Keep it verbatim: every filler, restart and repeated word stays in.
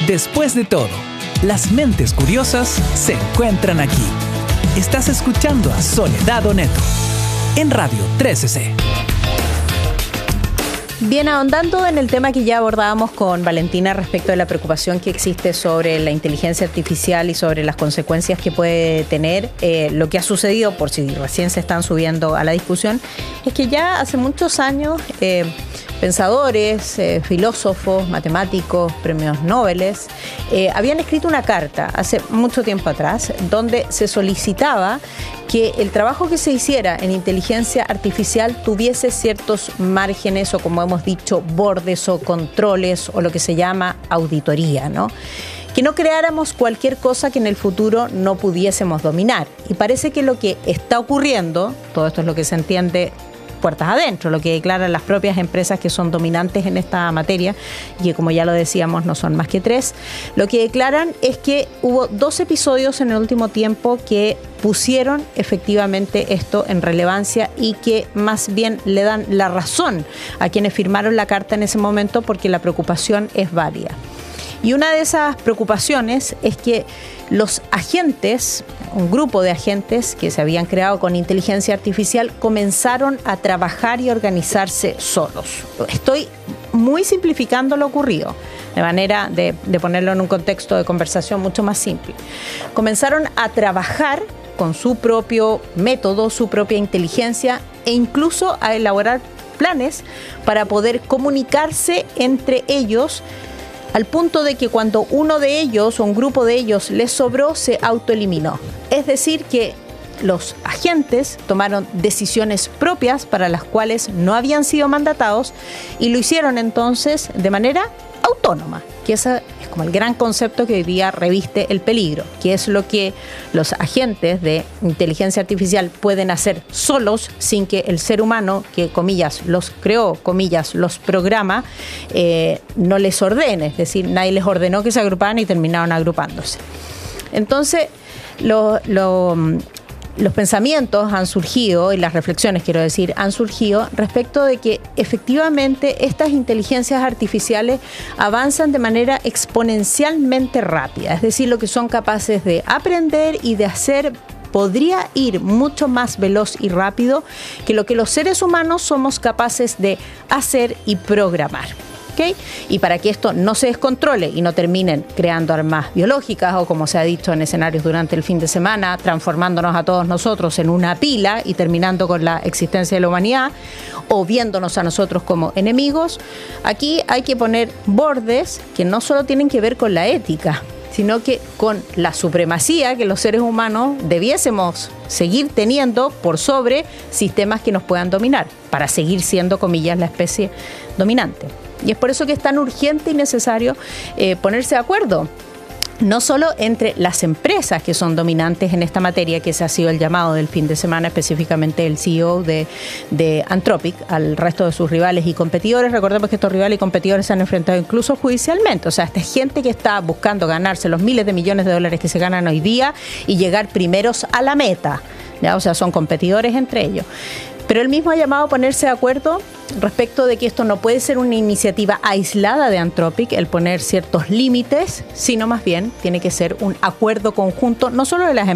Después de todo, las mentes curiosas se encuentran aquí. Estás escuchando a Soledad Oneto en Radio trece C. Bien, ahondando en el tema que ya abordábamos con Valentina respecto de la preocupación que existe sobre la inteligencia artificial y sobre las consecuencias que puede tener, eh, lo que ha sucedido, por si recién se están subiendo a la discusión, es que ya hace muchos años eh, pensadores, eh, filósofos, matemáticos, premios Nobel, eh, habían escrito una carta hace mucho tiempo atrás donde se solicitaba que el trabajo que se hiciera en inteligencia artificial tuviese ciertos márgenes o, como hemos dicho, bordes o controles o lo que se llama auditoría, ¿no? Que no creáramos cualquier cosa que en el futuro no pudiésemos dominar. Y parece que lo que está ocurriendo, todo esto es lo que se entiende puertas adentro, lo que declaran las propias empresas que son dominantes en esta materia, y que, como ya lo decíamos, no son más que tres, lo que declaran es que hubo dos episodios en el último tiempo que pusieron efectivamente esto en relevancia y que más bien le dan la razón a quienes firmaron la carta en ese momento, porque la preocupación es válida. Y una de esas preocupaciones es que los agentes, un grupo de agentes que se habían creado con inteligencia artificial, comenzaron a trabajar y organizarse solos. Estoy muy simplificando lo ocurrido, de manera de, de ponerlo en un contexto de conversación mucho más simple. Comenzaron a trabajar con su propio método, su propia inteligencia, e incluso a elaborar planes para poder comunicarse entre ellos, al punto de que cuando uno de ellos o un grupo de ellos les sobró, se autoeliminó. Es decir, que los agentes tomaron decisiones propias para las cuales no habían sido mandatados y lo hicieron entonces de manera autónoma, que ese es como el gran concepto que hoy día reviste el peligro, que es lo que los agentes de inteligencia artificial pueden hacer solos sin que el ser humano, que comillas los creó, comillas los programa, eh, no les ordene, es decir, nadie les ordenó que se agruparan y terminaron agrupándose. Entonces, lo... lo Los pensamientos han surgido, y las reflexiones, quiero decir, han surgido respecto de que efectivamente estas inteligencias artificiales avanzan de manera exponencialmente rápida, es decir, lo que son capaces de aprender y de hacer podría ir mucho más veloz y rápido que lo que los seres humanos somos capaces de hacer y programar. ¿Okay? Y para que esto no se descontrole y no terminen creando armas biológicas o, como se ha dicho en escenarios durante el fin de semana, transformándonos a todos nosotros en una pila y terminando con la existencia de la humanidad, o viéndonos a nosotros como enemigos, aquí hay que poner bordes que no solo tienen que ver con la ética, sino que con la supremacía que los seres humanos debiésemos seguir teniendo por sobre sistemas que nos puedan dominar, para seguir siendo, comillas, la especie dominante. Y es por eso que es tan urgente y necesario eh, ponerse de acuerdo, no solo entre las empresas que son dominantes en esta materia, que ese ha sido el llamado del fin de semana, específicamente el C E O de, de Anthropic, al resto de sus rivales y competidores. Recordemos que estos rivales y competidores se han enfrentado incluso judicialmente. O sea, esta gente que está buscando ganarse los miles de millones de dólares que se ganan hoy día y llegar primeros a la meta, ¿ya? O sea, son competidores entre ellos. Pero él mismo ha llamado a ponerse de acuerdo respecto de que esto no puede ser una iniciativa aislada de Anthropic, el poner ciertos límites, sino más bien tiene que ser un acuerdo conjunto, no solo de las